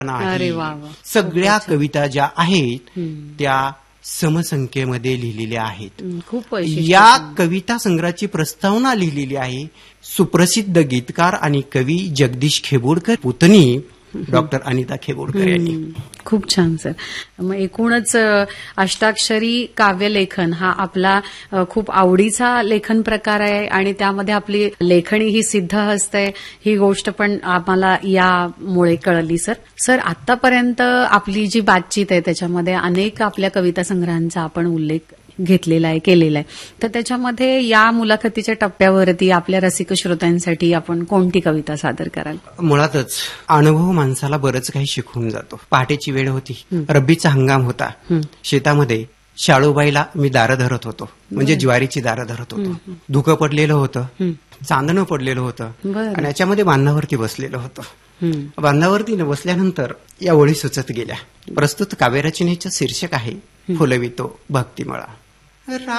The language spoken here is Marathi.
अरे वा वा. सगळ्या कविता ज्या आहेत त्या समसंख्येमध्ये लिहिलेल्या आहेत. खूप वैशिष्ट्य. या कविता संग्रहाची प्रस्तावना लिहिलेली आहे सुप्रसिद्ध गीतकार आणि कवी जगदीश खेबोडकर पुतणी डॉक्टर अनिता खेबोडकर यांनी. खूप छान सर. मग एकूणच अष्टाक्षरी काव्यलेखन हा आपला खूप आवडीचा लेखन प्रकार आहे आणि त्यामध्ये आपली लेखणी ही सिद्ध असते, ही गोष्ट पण आम्हाला यामुळे कळली सर. सर, आतापर्यंत आपली जी बातचीत आहे त्याच्यामध्ये अनेक आपल्या कविता संग्रहांचा आपण उल्लेख घेतलेला आहे, केलेला आहे. तर त्याच्यामध्ये या मुलाखतीच्या टप्प्यावरती आपल्या रसिक श्रोत्यांसाठी आपण कोणती कविता सादर कराल? मुळातच अनुभव माणसाला बरंच काही शिकवून जातो. पहाटेची वेळ होती, रब्बीचा हंगाम होता. शेतामध्ये शाळूबाईला मी दारं धरत होतो, म्हणजे ज्वारीची दारं धरत होतो. धुकं पडलेलं होतं, चांदणं पडलेलं होतं आणि याच्यामध्ये बांधावरती बसलेलं होतं. बांधावरती बसल्यानंतर या ओळी सुचत गेल्या. प्रस्तुत काव्यरचनेचं शीर्षक आहे फुलवितो भक्तिमळा.